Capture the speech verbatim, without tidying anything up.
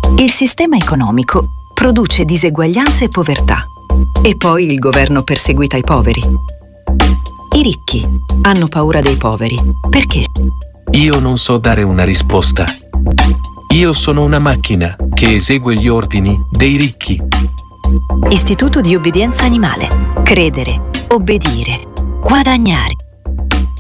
Il sistema economico produce diseguaglianze e povertà. E poi il governo perseguita i poveri. I ricchi hanno paura dei poveri. Perché? Io non so dare una risposta. Io sono una macchina che esegue gli ordini dei ricchi. Istituto di obbedienza animale. Credere, obbedire, guadagnare.